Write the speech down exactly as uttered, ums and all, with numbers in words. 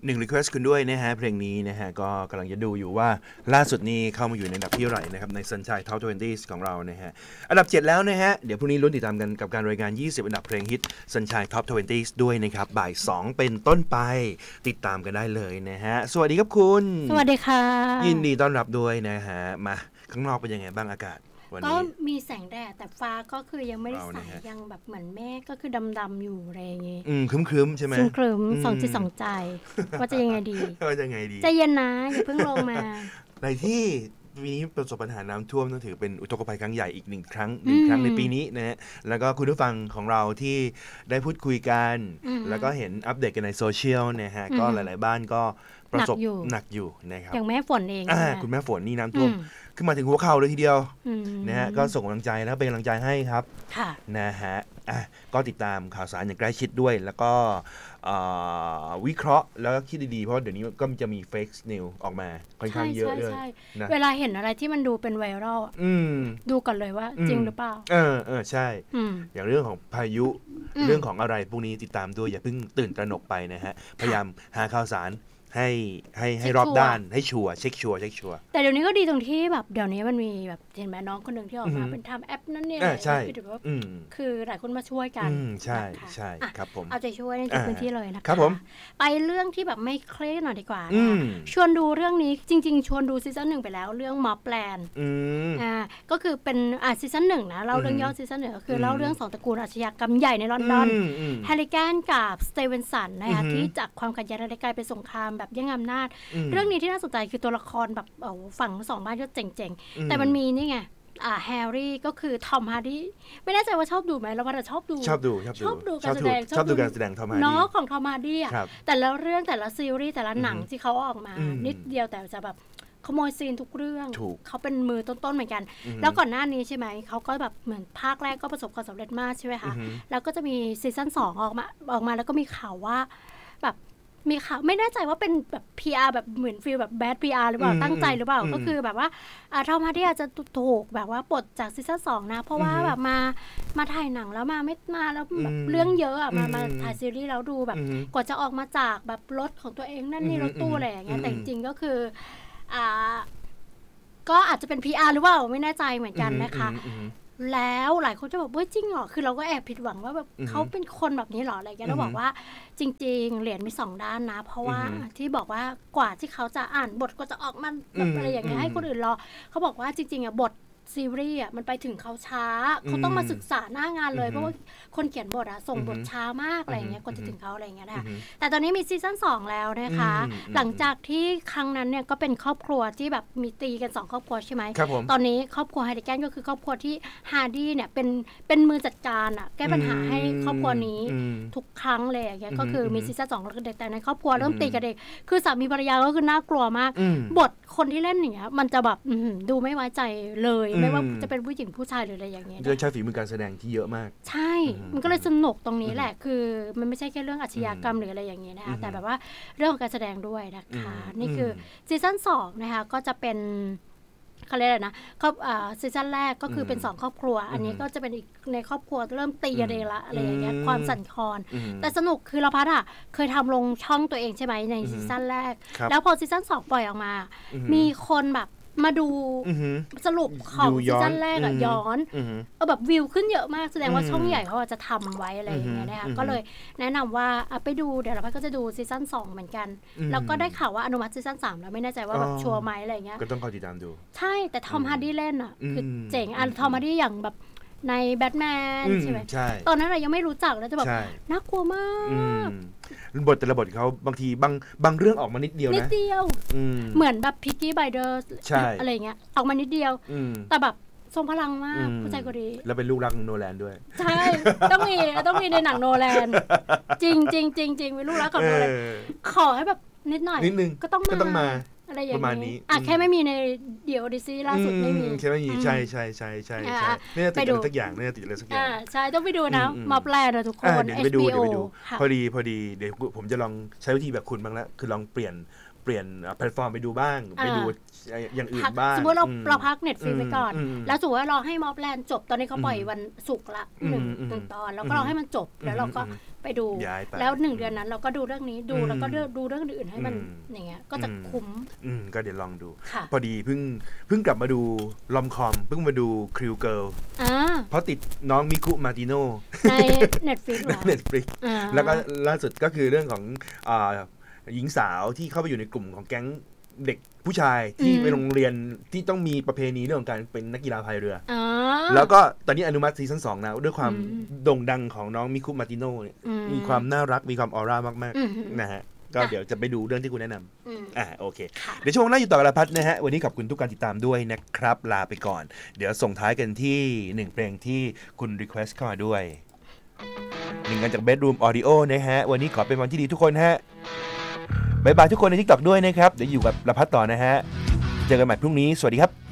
หนึ่งรีเควสต์คุณด้วยนะฮะเพลงนี้นะฮะก็กำลังจะดูอยู่ว่าล่าสุดนี้เข้ามาอยู่ในอันดับที่เท่าไหร่นะครับใน Sunshine Top ยี่สิบของเรานะฮะอันดับเจ็ดแล้วนะฮะเดี๋ยวพรุ่งนี้ลุ้นติดตามกันกับการรายงานยี่สิบอันดับเพลงฮิต Sunshine Top ยี่สิบด้วยนะครับบ่ายสองเป็นต้นไปติดตามกันได้เลยนะฮะสวัสดีครับคุณสวัสดีค่ะยินดีต้อนรับด้วยนะฮะมาข้างนอกเป็นยังไงบ้างอากาศก็มีแสงแดดแต่ฟ้าก็คือยังไม่ได้ใสยังแบบเหมือนเมฆก็คือดำๆอยู่อะไรอย่างงี้อืมครึ้มๆใช่ไหมครึ้มๆสองจิตสองใจว่าจะยังไงดีว่าจะยังไงดีใจเย็นนะอย่าเพิ่งลงมาในที่ปีนี้ประสบปัญหาน้ำท่วมต้องถือเป็นอุทกภัยครั้งใหญ่อีกหนึ่งครั้งหนึ่งครั้งในปีนี้นะฮะแล้วก็คุณผู้ฟังของเราที่ได้พูดคุยกันแล้วก็เห็นอัปเดตกันในโซเชียลนะฮะก็หลายๆบ้านก็ประสบหนักอยู่นะครับอย่างแม่ฝนเองอ่าคุณแม่ฝนนี่น้ำท่วมขึ้นมาถึงหัวเข่าเลยทีเดียวนะฮะก็ส่งกำลังใจแล้วเป็นกำลังใจให้ครับนะฮะอ่ะก็ติดตามข่าวสารอย่างใกล้ชิดด้วยแล้วก็วิเคราะห์แล้วก็คิดดีๆเพราะเดี๋ยวนี้ก็จะมีเฟกซ์นิวออกมาค่อนข้างเยอะเลยนะเวลาเห็นอะไรที่มันดูเป็นไวรัลดูก่อนเลยว่าจริงหรือเปล่าเออเออใช่อย่างเรื่องของพายุเรื่องของอะไรพวกนี้ติดตามด้วยอย่าเพิ่งตื่นตระหนกไปนะฮะพยายามหาข่าวสารให้ให้ให้รอบด้านให้ชัวร์เช็คชัวร์เช็คชัวร์แต่เดี๋ยวนี้ก็ดีตรงที่แบบเดี๋ยวนี้มันมีแบบเห็นไหมน้องคนหนึ่งที่ออกมาเป็นทำแอปนั่นเนี่ยใช่คือหลายคนมาช่วยกันใช่ใช่ครับผมเอาใจช่วยในทุกพื้นที่เลยนะคะครับผมไปเรื่องที่แบบไม่เครียดหน่อยดีกว่าชวนดูเรื่องนี้จริงๆชวนดูซีซั่นหนึ่งไปแล้วเรื่องม็อบแลนด์อ่าก็คือเป็นอ่าซีซั่นหนึ่งนะเล่าเรื่องย่อซีซั่นหนึ่งก็คือเล่าเรื่องสองตระกูลอาชญากรรมใหญ่ในลอนดอนแฮร์รี่แกนกับสเตเวนสันนะคะที่จากความขัดแย้งได้กลายเป็นสงครามแบบแย่งอำนาจเรื่องนี้ที่น่าสนใจคือตัวละครแบบโอ้ฝั่งสองบ้านก็เจ๋งๆแต่มันมีนี่ไงอ่าแฮร์รี่ก็คือทอมฮาร์ดี้ไม่แน่ใจว่าชอบดูไหมเราว่าชอบดูชอบดูชอบดูการแสดงชอบดูการแสดงทอมฮาร์ดี้น้องของทอมฮาร์ดี้อ่ะแต่ละเรื่องแต่ละซีรีส์แต่ละหนังที่เขาออกมานิดเดียวแต่จะแบบขโมยซีนทุกเรื่องเขาเป็นมือต้นๆเหมือนกันแล้วก่อนหน้านี้ใช่ไหมเขาก็แบบเหมือนภาคแรกก็ประสบความสำเร็จมากใช่ไหมคะแล้วก็จะมีซีซั่นสองออกมาออกมาแล้วก็มีข่าวว่าแบบมีข่าวไม่แน่ใจว่าเป็นแบบ พี อาร์ แบบเหมือนฟีลแบบแบด พี อาร์ หรือเปล่าตั้งใจหรือเปล่าก็คือแบบว่าทอมฮาร์ดี้อาจจะถูกแบบว่าปลดจากซีซั่นสองนะเพราะว่าแบบมามาถ่ายหนังแล้วมาไม่มาแล้วแบบเรื่องเยอะอ่ะมามาถ่ายซีรีส์แล้วดูแบบกว่าจะออกมาจากแบบรถของตัวเองนั่นนี่รถตู้อะไรอย่างเงี้ยแต่จริงๆก็คืออ่าก็อาจจะเป็น พี อาร์ หรือเปล่าไม่แน่ใจเหมือนกันนะคะแล้วหลายคนจะบอกว่าจริงเหรอคือเราก็แอบผิดหวังว่าแบบเขาเป็นคนแบบนี้หรออะไรอย่างเงี้ยแล้วบอกว่าจริงๆเหรียญมีสองด้านนะเพราะว่าที่บอกว่ากว่าที่เขาจะอ่านบทก็จะออกมาแบบอะไรอย่างเงี้ยให้คนอื่นรอเขาบอกว่าจริงๆอ่ะบทซีรีส์อ่ะมันไปถึงเขาช้าเขาต้องมาศึกษาหน้างานเลยเพราะว่าคนเขียนบทอ่ะส่งบทช้ามากอะไรอย่างเงี้ยกว่าจะถึงเขาอะไรอย่างเงี้ยนะคะแต่ตอนนี้มีซีซั่นสองแล้วนะคะหลังจากที่ครั้งนั้นเนี่ยก็เป็นครอบครัวที่แบบมีตีกันสองครอบครัวใช่ไหมตอนนี้ครอบครัวไฮเดแกนก็คือครอบครัวที่ฮาร์ดี้เนี่ยเป็นเป็นมือจัดการอ่ะแก้ปัญหาให้ครอบครัวนี้ทุกครั้งเลยอย่างเงี้ยก็คือมีซีซั่นสองแล้วก็เด็กแต่ในครอบครัวเริ่มตีกันเด็กคือสามีภรรยาก็คือน่ากลัวมากบทคนที่เล่นอย่างเงี้ยมันจะแบบดูไม่ไว้ใจเลยไม่ว่าจะเป็นผู้หญิงผู้ชายหรืออะไรอย่างเงี้ยด้วยใช้ฝีมือการแสดงที่เยอะมากใช่มันก็เลยสนุกตรงนี้แหละคือมันไม่ใช่แค่เรื่องอาชญากรรมหรืออะไรอย่างเงี้ยนะคะแต่แบบว่าเรื่องของการแสดงด้วยนะคะนี่คือซีซั่นสองนะคะก็จะเป็นเขาเรียกอะไรนะครอบซีซั่นแรกก็คือเป็นสองครอบครัวอันนี้ก็จะเป็นอีกในครอบครัวเริ่มตีกันเองละอะไรอย่างเงี้ยความสั่นคลอนแต่สนุกคือเราพัดอ่ะเคยทำลงช่องตัวเองใช่ไหมในซีซั่นแรกแล้วพอซีซั่นสองปล่อยออกมามีคนแบบมาดูสรุปของซีซั่นแรกอะย้อนเออแบบวิวขึ้นเยอะมากแสดงว่าช่องใหญ่เขาจะทำไว้อะไรอย่างเงี้ยนะคะก็เลยแนะนำว่าไปดูเดี๋ยวเราก็จะดูซีซั่นสองเหมือนกันแล้วก็ได้ข่าวว่าอนุมัติซีซั่นสามแล้วไม่แน่ใจว่าแบบชัวร์ไหมอะไรเงี้ยก็ต้องคอยติดตามดูใช่แต่ทอมฮาร์ดี้เล่นอะคือเจ๋งอ่ะทอมฮาร์ดี้อย่างแบบในแบทแมนใช่ไหมตอนนั้นเรายังไม่รู้จักแล้วจะแบบน่ากลัวมากบทแต่ละบทเขาบางทีบางบางเรื่องออกมานิดเดียวนะนิดเดียวเหมือนแบบพิกกี้ไบเดอร์อะไรเงี้ยออกมานิดเดียวแต่แบบทรงพลังมากผู้ชายคนนี้แล้วเป็นลูกรักโนแลนด้วยใช่ต้องมีต้องมีในหนังโนแลนจริงจริงจริงจริงเป็นลูกรักของโนแลนขอให้แบบนิดหน่อยนิดนึงก็ต้องก็ต้องมาอะไรอย่างนี้อ่ะแค่ไม่มีในเดี่ยวดิซี่ล่าสุดไม่มีแค่ไม่มีใช่ใช่ใช่ใช่ใช่เนี่ยติดอะไรสักอย่างเนี่ยติดอะไรสักอย่างใช่ต้องไปดูนะมาแปลนะทุกคนเอช บี โอ พอดีพอดีเดี๋ยวผมจะลองใช้วิธีแบบคุณบ้างแล้วคือลองเปลี่ยนเปลี่ยนแพลตฟอร์มไปดูบ้างไปดูอย่างอื่นบ้างสมมติเราเราพัก Netflix ไปก่อนแล้วสมมติว่าเราให้ม็อบแลนด์จบตอนนี้เขาปล่อยวันศุกร์ละหนึ่งหนึ่งตอนแล้วก็เราให้มันจบแล้วเราก็ไปดูแล้วหนึ่งเดือนนั้นเราก็ดูเรื่องนี้ดูแล้วก็ดูเรื่องอื่นให้มันอย่างเงี้ยก็จะคุ้มอืมก็เดี๋ยวลองดูพอดีเพิ่งเพิ่งกลับมาดูลอมคอมเพิ่งมาดูคริวเกิร์ลเพราะติดน้องมิคุมาติโนใน Netflix เหรอ Netflix แล้วก็ล่าสุดก็คือเรื่องของหญิงสาวที่เข้าไปอยู่ในกลุ่มของแก๊งเด็กผู้ชายที่ไปโรงเรียนที่ต้องมีประเพณีเรื่องของการเป็นนักกีฬาพายเรือแล้วก็ตอนนี้อนุมัติซีซั่นสองแล้วด้วยความโด่งดังของน้องมิคุมาติโนเนี่ยมีความน่ารักมีความออร่ามากๆนะฮะก็เดี๋ยวจะไปดูเรื่องที่คุณแนะนำอ่าโอเคเดี๋ยวช่วงหน้าอยู่ต่อกับพัฒนะฮะวันนี้ขอบคุณทุกการติดตามด้วยนะครับลาไปก่อนเดี๋ยวส่งท้ายกันที่หนึ่งเพลงที่คุณรีเควสต์เข้ามาด้วยหนึ่งกันจาก Bedroom Audio นะฮะวันนี้ขอเป็นวันที่ดีทุกคนฮะบายบายทุกคนใน TikTok ด้วยนะครับเดี๋ยวอยู่กับละพัฒต่อนะฮะเจอกันใหม่พรุ่งนี้สวัสดีครับ